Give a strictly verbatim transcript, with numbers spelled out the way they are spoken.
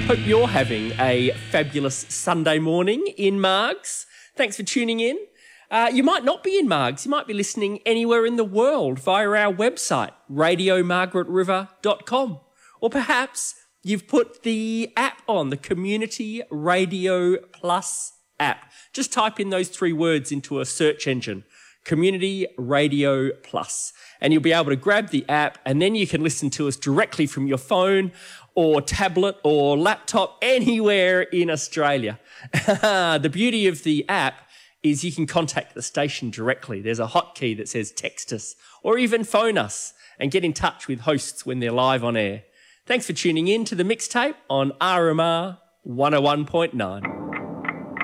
Hope you're having a fabulous Sunday morning in Margs. Thanks for tuning in. Uh, you might not be in Margs. You might be listening anywhere in the world via our website, radio margaret river dot com. Or perhaps you've put the app on, the Community Radio Plus app. Just type in those three words into a search engine, Community Radio Plus, and you'll be able to grab the app, and then you can listen to us directly from your phone or tablet or laptop anywhere in Australia. The beauty of the app is you can contact the station directly. There's a hotkey that says text us or even phone us and get in touch with hosts when they're live on air. Thanks for tuning in to the mixtape on R M R one oh one point nine.